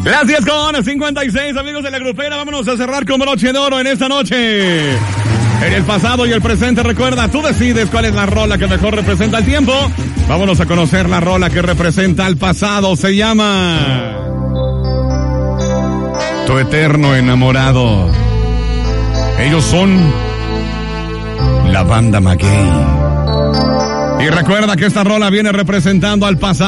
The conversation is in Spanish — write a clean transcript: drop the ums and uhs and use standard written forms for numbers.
Las 10:56, amigos de la grupera, vámonos a cerrar con broche de oro en esta noche. En el pasado y el presente, recuerda, tú decides cuál es la rola que mejor representa el tiempo. Vámonos a conocer la rola que representa el pasado. Se llama Tu Eterno Enamorado. Ellos son la banda Maguey. Y recuerda que esta rola viene representando al pasado.